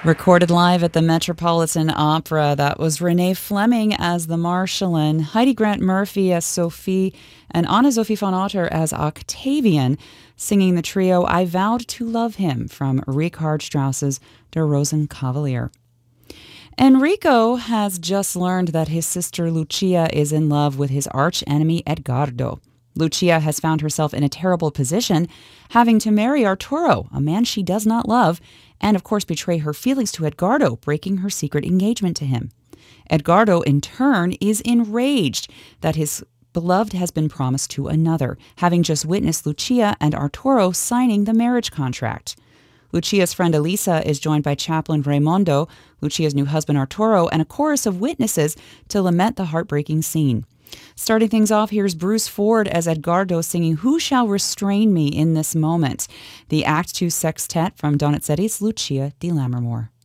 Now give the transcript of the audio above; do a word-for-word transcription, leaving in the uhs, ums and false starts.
Recorded live at the Metropolitan Opera, that was Renee Fleming as the Marschallin, Heidi Grant Murphy as Sophie, and Anna Sophie von Otter as Octavian, singing the trio I Vowed to Love Him from Richard Strauss's Der Rosenkavalier. Enrico has just learned that his sister Lucia is in love with his arch-enemy Edgardo. Lucia has found herself in a terrible position, having to marry Arturo, a man she does not love, and of course betray her feelings to Edgardo, breaking her secret engagement to him. Edgardo, in turn, is enraged that his beloved has been promised to another, having just witnessed Lucia and Arturo signing the marriage contract. Lucia's friend Elisa is joined by chaplain Raimondo, Lucia's new husband Arturo, and a chorus of witnesses to lament the heartbreaking scene. Starting things off, here's Bruce Ford as Edgardo singing Who Shall Restrain Me in This Moment? The Act two Sextet from Donizetti's Lucia di Lammermoor.